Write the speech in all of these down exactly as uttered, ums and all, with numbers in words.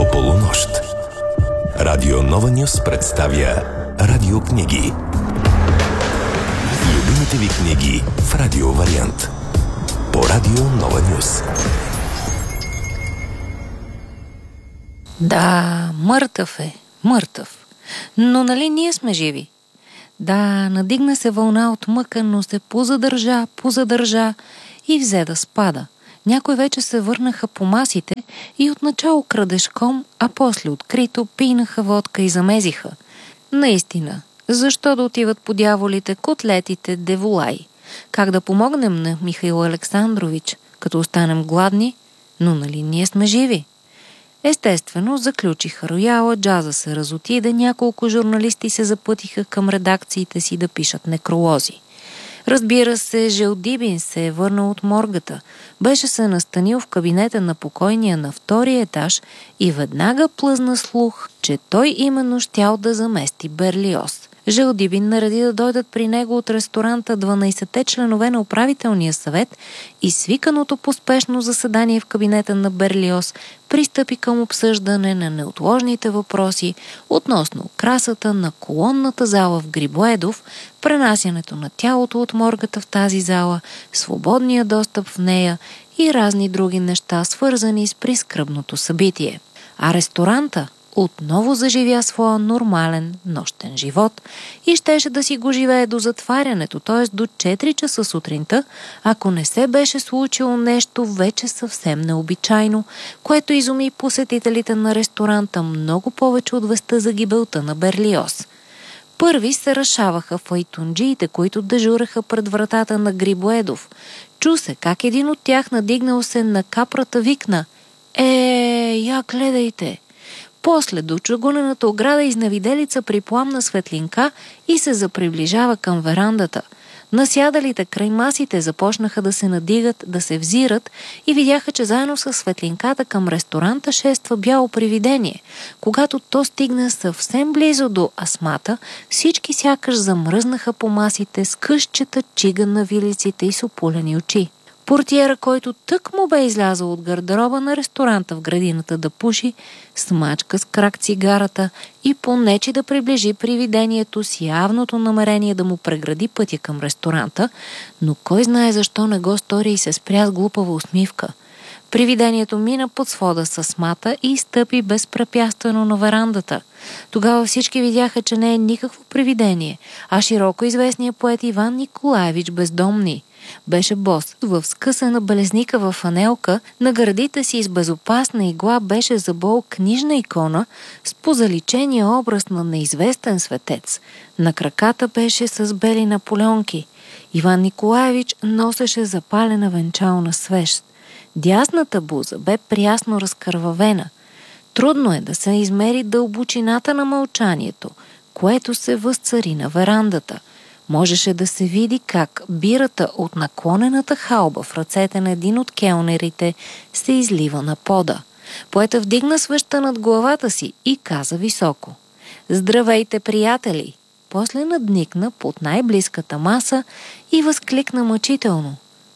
полунощ. Радио Нова Нюс представя радиокниги. Любимите ви книги в радио вариант. По Радио Нова Нюс. Да, мъртъв е, мъртъв. Но нали ние сме живи? Да, надигна се вълна от мъка, но се позадържа, позадържа и взе да спада. Някои вече се върнаха по масите и отначало крадешком, а после открито пийнаха водка и замезиха. Наистина, защо да отиват по дяволите котлетите деволай? Как да помогнем на Михаил Александрович, като останем гладни? Но нали ние сме живи? Естествено, заключиха рояла, джаза се разотиде, няколко журналисти се запътиха към редакциите си да пишат некролози. Разбира се, Желдибин се е върнал от моргата, беше се настанил в кабинета на покойния на втория етаж и веднага плъзна слух, че той именно щял да замести Берлиоз. Желдибин нареди да дойдат при него от ресторанта дванайсетте членове на управителния съвет и свиканото поспешно заседание в кабинета на Берлиоз пристъпи към обсъждане на неотложните въпроси относно красата на колонната зала в Грибоедов, пренасянето на тялото от моргата в тази зала, свободния достъп в нея и разни други неща, свързани с прискръбното събитие. А ресторанта отново заживя своя нормален нощен живот и щеше да си го живее до затварянето, т.е. до четири часа сутринта, ако не се беше случило нещо вече съвсем необичайно, което изуми посетителите на ресторанта много повече от вестта за гибелта на Берлиоз. Първи се разшаваха файтунджиите, които дежураха пред вратата на Грибоедов. Чу се как един от тях, надигнал се на капрата, викна: „Е, я гледайте!“ После до чугунената ограда изневиделица припламна светлинка и се заприближава към верандата. Насядалите край масите започнаха да се надигат, да се взират и видяха, че заедно с светлинката към ресторанта шества бяло привидение. Когато то стигна съвсем близо до асмата, всички сякаш замръзнаха по масите с късчета чига на вилиците и с опулени очи. Портиера, който тък му бе излязъл от гардероба на ресторанта в градината да пуши, смачка с крак цигарата и понече да приближи привидението с явното намерение да му прегради пътя към ресторанта, но кой знае защо не го стори и се спря с глупава усмивка. Привидението мина под свода с асмата и стъпи безпрепятствено на верандата. Тогава всички видяха, че не е никакво привидение, а широко известният поет Иван Николаевич Бездомни. Беше бос, в скъсана белезника в фанелка, на гърдите си с безопасна игла беше забол книжна икона с позаличения образ на неизвестен светец. На краката беше с бели наполеонки. Иван Николаевич носеше запалена венчална свещ. Дясната буза бе прясно разкървавена. Трудно е да се измери дълбочината на мълчанието, което се възцари на верандата. Можеше да се види как бирата от наклонената халба в ръцете на един от келнерите се излива на пода. Поета вдигна свеща над главата си и каза високо: „Здравейте, приятели!“ После надникна под най-близката маса и възкликна мъчително: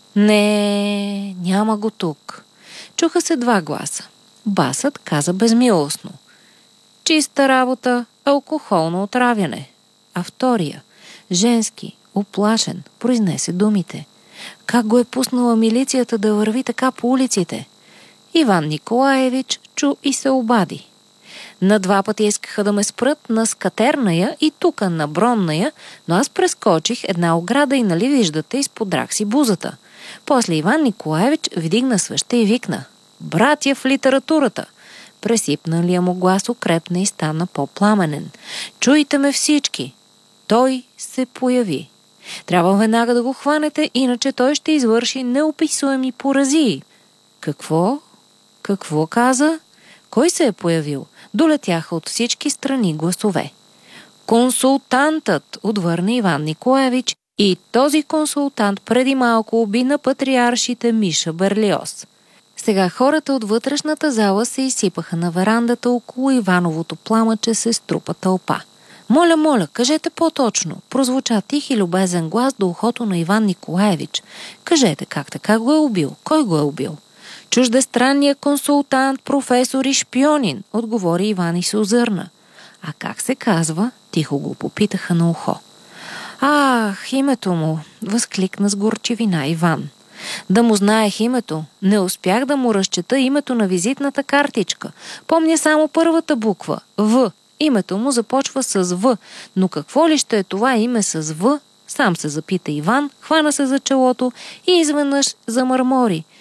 „Не, няма го тук!“ Чуха се два гласа. Басът каза безмилостно: „Чиста работа, алкохолно отравяне“, а втория, женски, оплашен, произнесе думите: „Как го е пуснала милицията да върви така по улиците?“ Иван Николаевич чу и се обади: „На два пъти искаха да ме спрат на Скатерная и тука на Бронная, но аз прескочих една ограда и нали виждате, изподрах си бузата.“ После Иван Николаевич вдигна свеща и викна: „Братя в литературата!“ Пресипналия му глас укрепна и стана по-пламенен: „Чуйте ме всички!“ Той се появи. Трябва веднага да го хванете, иначе той ще извърши неописуеми поразии. Какво? Какво каза? Кой се е появил? Долетяха от всички страни гласове. „Консултантът!“ отвърна Иван Николаевич, и този консултант преди малко уби на патриаршите Миша Берлиоз. Сега хората от вътрешната зала се изсипаха на верандата, около Ивановото пламъче се струпа тълпа. „Моля, моля, кажете по-точно“, прозвуча тих и любезен глас до ухото на Иван Николаевич. „Кажете как така го е убил? Кой го е убил?“ Чуждестранният консултант, професор и шпионин, отговори Иван и се озърна. А как се казва? Тихо го попитаха на ухо. Ах, името му, възкликна с горчевина Иван. Да му знаех името. Не успях да му разчета името на визитната картичка. Помня само първата буква – В. Името му започва с В, но какво ли ще е това име с В? Сам се запита Иван, хвана се за челото и изведнъж замърмори.